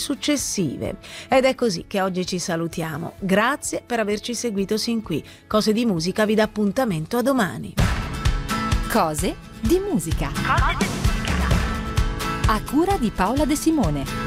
successive. Ed è così che oggi ci salutiamo. Grazie per averci seguito sin qui. Cose di musica vi dà appuntamento a domani. Cose di musica. A cura di Paola De Simone.